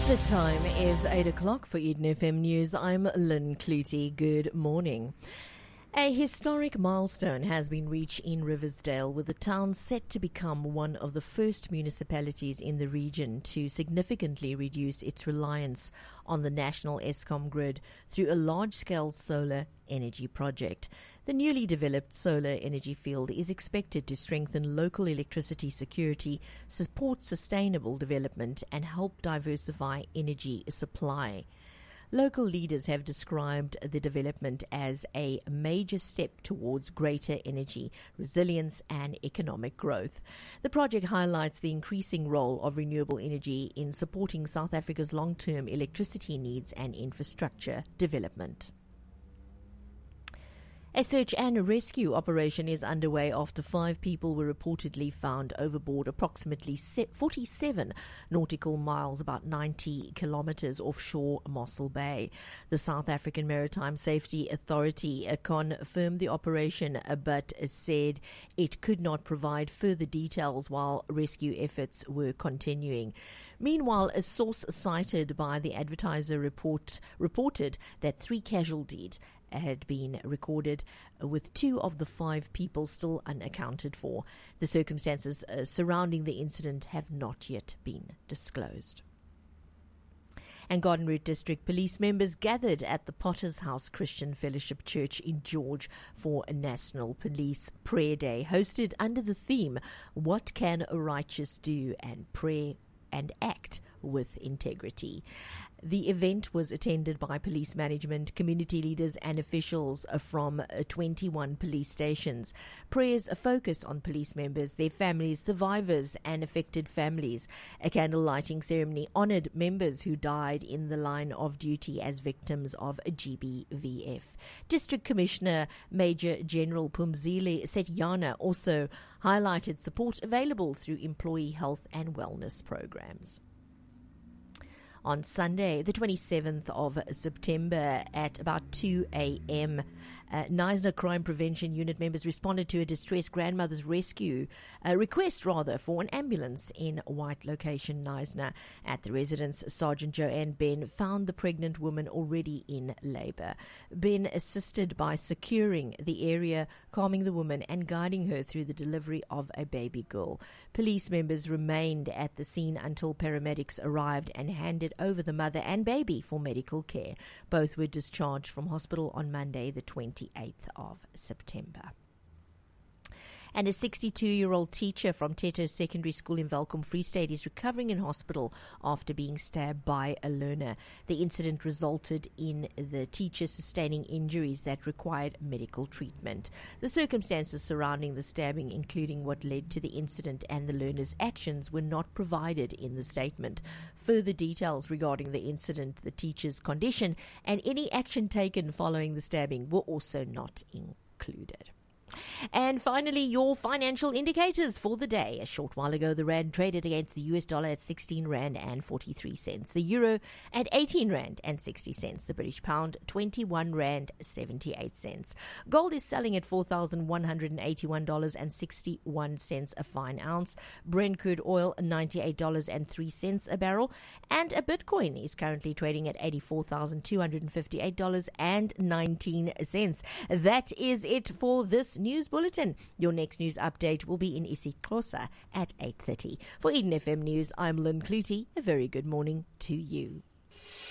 The time is 8 o'clock for Eden FM News. I'm Lynn Clutie. Good morning. A historic milestone has been reached in Riversdale, with the town set to become one of the first municipalities in the region to significantly reduce its reliance on the national Eskom grid through a large-scale solar energy project. The newly developed solar energy field is expected to strengthen local electricity security, support sustainable development, and help diversify energy supply. Local leaders have described the development as a major step towards greater energy resilience and economic growth. The project highlights the increasing role of renewable energy in supporting South Africa's long-term electricity needs and infrastructure development. A search and rescue operation is underway after 5 people were reportedly found overboard approximately 47 nautical miles, about 90 kilometers offshore Mossel Bay. The South African Maritime Safety Authority confirmed the operation but said it could not provide further details while rescue efforts were continuing. Meanwhile, a source cited by the Advertiser reported that 3 casualties had been recorded, with 2 of the 5 people still unaccounted for. The circumstances surrounding the incident have not yet been disclosed. And Garden Route District Police members gathered at the Potter's House Christian Fellowship Church in George for a National Police Prayer Day, hosted under the theme, "What Can a Righteous Do?" and Pray and Act with Integrity. The event was attended by police management, community leaders and officials from 21 police stations. Prayers focus on police members, their families, survivors and affected families. A candle lighting ceremony honoured members who died in the line of duty as victims of GBVF. District Commissioner Major General Phumzile Setyana also highlighted support available through employee health and wellness programs. On Sunday, the 27th of September at about 2 a.m., Knysna Crime Prevention Unit members responded to a distressed grandmother's request for an ambulance in White Location, Knysna. At the residence, Sergeant Joanne Ben found the pregnant woman already in labour. Ben assisted by securing the area, calming the woman and guiding her through the delivery of a baby girl. Police members remained at the scene until paramedics arrived and handed over the mother and baby for medical care. Both were discharged from hospital on Monday, the 28th of September. And a 62-year-old teacher from Teto Secondary School in Welkom, Free State, is recovering in hospital after being stabbed by a learner. The incident resulted in the teacher sustaining injuries that required medical treatment. The circumstances surrounding the stabbing, including what led to the incident and the learner's actions, were not provided in the statement. Further details regarding the incident, the teacher's condition, and any action taken following the stabbing were also not included. And finally, your financial indicators for the day. A short while ago, the rand traded against the US dollar at 16 rand and 43 cents. The euro at 18 rand and 60 cents. The British pound, 21 rand 78 cents. Gold is selling at $4,181.61 a fine ounce. Brent crude oil, $98.03 a barrel. And a Bitcoin is currently trading at $84,258.19. That is it for this news bulletin. Your next news update will be in isiXhosa at 8:30. For Eden FM News, I'm Lynn Clutie. A very good morning to you.